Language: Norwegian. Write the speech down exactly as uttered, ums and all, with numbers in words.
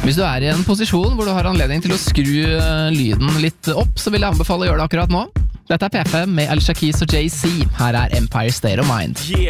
Hvis du er i en posisjon hvor du har anledning til å skru lyden litt opp, så vil jeg anbefale å gjøre det akkurat nå. Dette er P fem med Alicia Keys og Jay-Z. Her er Empire State of Mind. Yeah.